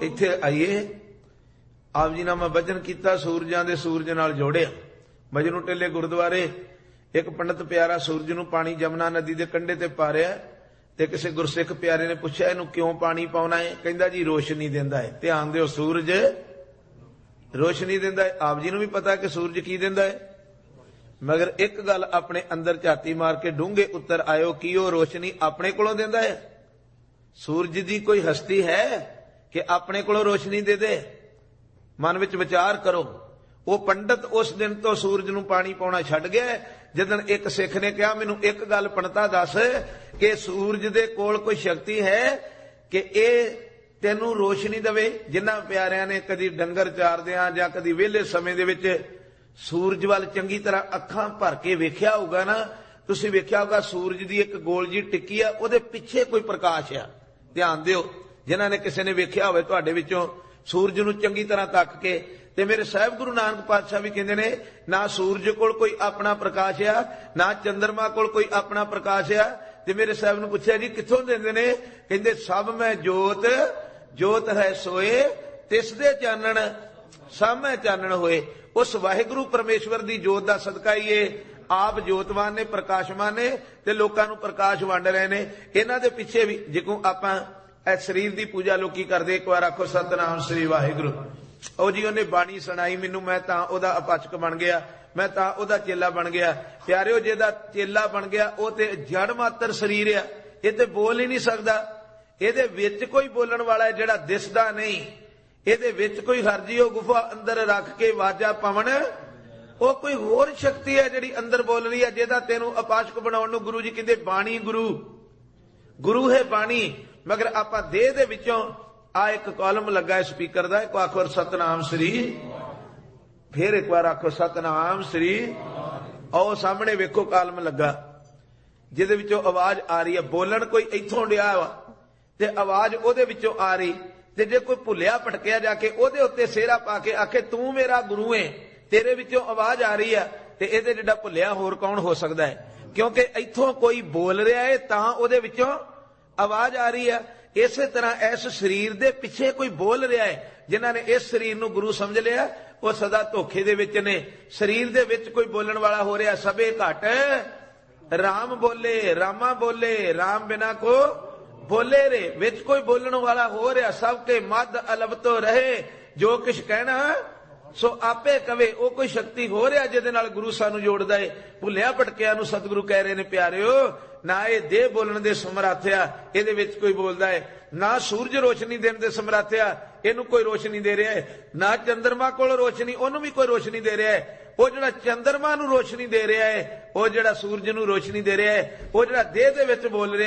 ਇੱਥੇ ਆਈਏ। ਆਪ ਜੀ ਨਾਲ ਮੈਂ ਵਚਨ ਕੀਤਾ, ਸੂਰਜਾਂ ਦੇ ਸੂਰਜ ਨਾਲ ਜੋੜਿਆ। ਮਜਨੂ ਟਿੱਲੇ ਗੁਰਦੁਆਰੇ ਇੱਕ ਪੰਡਤ ਪਿਆਰਾ ਸੂਰਜ ਨੂੰ ਪਾਣੀ ਜਮਨਾ ਨਦੀ ਦੇ ਕੰਢੇ ਤੇ ਪਾ ਰਿਹਾ, ਤੇ ਕਿਸੇ ਗੁਰਸਿੱਖ ਪਿਆਰੇ ਨੇ ਪੁੱਛਿਆ ਇਹਨੂੰ ਕਿਉਂ ਪਾਣੀ ਪਾਉਣਾ ਹੈ? ਕਹਿੰਦਾ ਜੀ ਰੋਸ਼ਨੀ ਦਿੰਦਾ ਹੈ। ਧਿਆਨ ਦਿਓ, ਸੂਰਜ ਰੋਸ਼ਨੀ ਦਿੰਦਾ ਹੈ। ਆਪ ਜੀ ਨੂੰ ਵੀ ਪਤਾ ਕਿ ਸੂਰਜ ਕੀ ਦਿੰਦਾ ਹੈ, ਮਗਰ ਇੱਕ ਗੱਲ ਆਪਣੇ ਅੰਦਰ ਝਾਤੀ ਮਾਰ ਕੇ ਡੂੰਘੇ ਉੱਤਰ ਆਇਓ ਕਿ ਉਹ ਰੋਸ਼ਨੀ ਆਪਣੇ ਕੋਲੋਂ ਦਿੰਦਾ ਹੈ? ਸੂਰਜ ਦੀ ਕੋਈ ਹਸਤੀ ਹੈ ਕਿ ਆਪਣੇ ਕੋਲੋਂ ਰੋਸ਼ਨੀ ਦੇ ਦੇ? ਮਨ ਵਿੱਚ ਵਿਚਾਰ ਕਰੋ। ਉਹ ਪੰਡਤ ਉਸ ਦਿਨ ਤੋਂ ਸੂਰਜ ਨੂੰ ਪਾਣੀ ਪਾਉਣਾ ਛੱਡ ਗਿਆ ਜਦੋਂ ਇੱਕ ਸਿੱਖ ਨੇ ਕਿਹਾ ਮੈਨੂੰ ਇੱਕ ਗੱਲ ਪੰਡਤਾ ਦੱਸ ਕਿ ਸੂਰਜ ਦੇ ਕੋਲ ਕੋਈ ਸ਼ਕਤੀ ਹੈ ਕਿ ਇਹ ਤੈਨੂੰ ਰੋਸ਼ਨੀ ਦੇਵੇ? ਜਿਨ੍ਹਾਂ ਪਿਆਰਿਆਂ ਨੇ ਕਦੀ ਡੰਗਰ ਚਾਰਦਿਆਂ ਜਾਂ ਕਦੀ ਵਿਹਲੇ ਸਮੇਂ ਦੇ ਵਿੱਚ ਸੂਰਜ ਵੱਲ ਚੰਗੀ ਤਰ੍ਹਾਂ ਅੱਖਾਂ ਭਰ ਕੇ ਵੇਖਿਆ ਹੋਊਗਾ ਨਾ, ਤੁਸੀਂ ਵੇਖਿਆ ਹੋਊਗਾ ਸੂਰਜ ਦੀ ਇੱਕ ਗੋਲ ਜੀ ਟਿੱਕੀ ਆ, ਉਹਦੇ ਪਿੱਛੇ ਕੋਈ ਪ੍ਰਕਾਸ਼ ਆ। ਧਿਆਨ ਦਿਓ, ਜਿਨ੍ਹਾਂ ਨੇ ਕਿਸੇ ਨੇ ਵੇਖਿਆ ਹੋਵੇ ਤੁਹਾਡੇ ਵਿੱਚੋਂ ਸੂਰਜ ਨੂੰ ਚੰਗੀ ਤਰ੍ਹਾਂ ਤੱਕ ਕੇ। ਤੇ ਮੇਰੇ ਸਾਹਿਬ ਗੁਰੂ ਨਾਨਕ ਪਾਤਸ਼ਾਹ ਵੀ ਕਹਿੰਦੇ ਨੇ ਨਾ ਸੂਰਜ ਕੋਲ ਕੋਈ ਆਪਣਾ ਪ੍ਰਕਾਸ਼ ਆ, ਨਾ ਚੰਦਰਮਾ ਕੋਲ ਕੋਈ ਆਪਣਾ ਪ੍ਰਕਾਸ਼ ਆ। ਤੇ ਮੇਰੇ ਸਾਹਿਬ ਨੂੰ ਪੁੱਛਿਆ ਜੀ ਕਿੱਥੋਂ ਦਿੰਦੇ ਨੇ? ਕਹਿੰਦੇ ਸਭ ਮੈਂ ਜੋਤ, ਜੋਤ ਹੈ ਸੋਏ ਤਿਸ ਦੇ ਚਾਨਣ, ਸਭ ਮੈਂ ਚਾਨਣ ਹੋਏ। ਉਸ ਵਾਹਿਗੁਰੂ ਪਰਮੇਸ਼ਵਰ ਦੀ ਜੋਤ ਦਾ ਸਦਕਾ ਹੀ ਇਹ ਆਪ ਜੋਤਵਾਨ ਨੇ, ਪ੍ਰਕਾਸ਼ਮਾਨ ਨੇ, ਤੇ ਲੋਕਾਂ ਨੂੰ ਪ੍ਰਕਾਸ਼ ਵੰਡ ਰਹੇ ਨੇ। ਇਹਨਾਂ ਦੇ ਪਿੱਛੇ ਵੀ ਜਿਕੂ ਆਪਾਂ ਇਹ ਸਰੀਰ ਦੀ ਪੂਜਾ ਲੋਕੀ ਕਰਦੇ, ਇੱਕ ਵਾਰ ਆਖੋ ਸਤਿਨਾਮ ਸ੍ਰੀ ਵਾਹਿਗੁਰੂ। ਉਹ ਜੀ ਉਹਨੇ ਬਾਣੀ ਸੁਣਾਈ ਮੈਨੂੰ, ਮੈਂ ਤਾਂ ਉਹਦਾ ਅਪਾਚਕ ਬਣ ਗਿਆ, ਮੈਂ ਤਾਂ ਉਹਦਾ ਚੇਲਾ ਬਣ ਗਿਆ। ਪਿਆਰਿਓ, ਜਿਹਦਾ ਚੇਲਾ ਬਣ ਗਿਆ ਉਹ ਤੇ ਜੜ ਮਾਤਰ ਸਰੀਰ ਆ, ਇਹ ਤੇ ਬੋਲ ਹੀ ਨਹੀਂ ਸਕਦਾ। ਇਹਦੇ ਵਿੱਚ ਕੋਈ ਬੋਲਣ ਵਾਲਾ ਹੈ ਜਿਹੜਾ ਦਿਸਦਾ ਨਹੀਂ। ਇਹਦੇ ਵਿੱਚ ਕੋਈ ਹਰਜੀ ਉਹ ਗੁਫਾ ਅੰਦਰ ਰੱਖ ਕੇ ਵਾਜਾ ਪਵਨ, ਉਹ ਕੋਈ ਹੋਰ ਸ਼ਕਤੀ ਹੈ ਜਿਹੜੀ ਅੰਦਰ ਬੋਲ ਰਹੀ ਹੈ, ਜਿਹਦਾ ਤੈਨੂੰ ਅਪਾਚਕ ਬਣਾਉਣ ਨੂੰ ਗੁਰੂ ਜੀ ਕਹਿੰਦੇ ਬਾਣੀ ਗੁਰੂ, ਗੁਰੂ ਹੈ ਬਾਣੀ। ਮਗਰ ਆਪਾਂ ਦੇਹ ਦੇ ਵਿੱਚੋਂ ਆ ਇੱਕ ਕਾਲਮ ਲੱਗਾ ਹੈ ਸਪੀਕਰ ਦਾ, ਇੱਕ ਆਖੋ ਸਤਨਾਮ ਸ੍ਰੀ, ਫਿਰ ਇੱਕ ਵਾਰ ਆਖੋ ਸਤਨਾਮ ਸ੍ਰੀ। ਆਓ ਸਾਹਮਣੇ ਵੇਖੋ ਕਾਲਮ ਲੱਗਾ ਜਿਹਦੇ ਵਿੱਚੋਂ ਆਵਾਜ਼ ਆ ਰਹੀ ਹੈ। ਬੋਲਣ ਕੋਈ ਇੱਥੋਂ ਡਿਆ ਵਾ ਤੇ ਆਵਾਜ਼ ਉਹਦੇ ਵਿੱਚੋਂ ਆ ਰਹੀ। ਤੇ ਜੇ ਕੋਈ ਭੁੱਲਿਆ ਭਟਕਿਆ ਜਾ ਕੇ ਉਹਦੇ ਉੱਤੇ ਸਿਹਰਾ ਪਾ ਕੇ ਆਖੇ ਤੂੰ ਮੇਰਾ ਗੁਰੂ ਏ, ਤੇਰੇ ਵਿੱਚੋਂ ਆਵਾਜ਼ ਆ ਰਹੀ ਆ, ਤੇ ਇਹਦੇ ਜਿਹੜਾ ਭੁੱਲਿਆ ਹੋਰ ਕੌਣ ਹੋ ਸਕਦਾ ਹੈ? ਕਿਉਂਕਿ ਇੱਥੋਂ ਕੋਈ ਬੋਲ ਰਿਹਾ ਹੈ ਤਾਂ ਉਹਦੇ ਵਿੱਚੋਂ ਆਵਾਜ਼ ਆ ਰਹੀ ਆ। ਇਸੇ ਤਰ੍ਹਾਂ ਇਸ ਸਰੀਰ ਦੇ ਪਿੱਛੇ ਕੋਈ ਬੋਲ ਰਿਹਾ ਹੈ। ਜਿਨ੍ਹਾਂ ਨੇ ਇਸ ਸਰੀਰ ਨੂੰ ਗੁਰੂ ਸਮਝ ਲਿਆ ਉਹ ਸਦਾ ਧੋਖੇ ਦੇ ਵਿੱਚ ਨੇ। ਸਰੀਰ ਦੇ ਵਿੱਚ ਕੋਈ ਬੋਲਣ ਵਾਲਾ ਹੋ ਰਿਹਾ, ਸਭੇ ਘਟ ਰਾਮ ਬੋਲੇ, ਰਾਮਾ ਬੋਲੇ, ਰਾਮ ਬਿਨਾ ਕੋ ਬੋਲੇ ਰੇ। ਵਿੱਚ ਕੋਈ ਬੋਲਣ ਵਾਲਾ ਹੋ ਰਿਹਾ, ਸਭ ਕੇ ਮੱਧ ਅਲਬ ਤੋਂ ਰਹੇ, ਜੋ ਕੁਛ ਕਹਿਣਾ ਸੋ ਆਪੇ ਕਵੇ। ਉਹ ਕੋਈ ਸ਼ਕਤੀ ਹੋ ਰਿਹਾ ਜਿਹਦੇ ਨਾਲ ਗੁਰੂ ਸਾਨੂੰ ਜੋੜਦਾ ਏ। ਭੁੱਲਿਆ ਭਟਕਿਆ ਨੂੰ ਸਤਿਗੁਰੂ ਕਹਿ ਰਹੇ ਨੇ ਪਿਆਰਿਓ, ਨਾ ਇਹ ਦੇਹ ਬੋਲਣ ਦੇ ਸਮਰੱਥ ਆ, ਇਹਦੇ ਵਿੱਚ ਕੋਈ ਬੋਲਦਾ ਹੈ, ਨਾ ਸੂਰਜ ਰੋਸ਼ਨੀ ਦੇਣ ਦੇ ਸਮਰੱਥ ਆ, ਇਹਨੂੰ ਕੋਈ ਰੋਸ਼ਨੀ ਦੇ ਰਿਹਾ ਹੈ, ਨਾ ਚੰਦਰਮਾ ਕੋਲ ਰੋਸ਼ਨੀ, ਉਹਨੂੰ ਵੀ ਕੋਈ ਰੋਸ਼ਨੀ ਦੇ ਰਿਹਾ ਹੈ। ਉਹ ਜਿਹੜਾ ਚੰਦਰਮਾ ਨੂੰ ਰੋਸ਼ਨੀ ਦੇ ਰਿਹਾ ਹੈ, ਉਹ ਜਿਹੜਾ ਸੂਰਜ ਨੂੰ ਰੋਸ਼ਨੀ ਦੇ ਰਿਹਾ ਹੈ, ਉਹ ਜਿਹੜਾ ਦੇਹ ਦੇ ਵਿੱਚ ਬੋਲ ਰਿਹਾ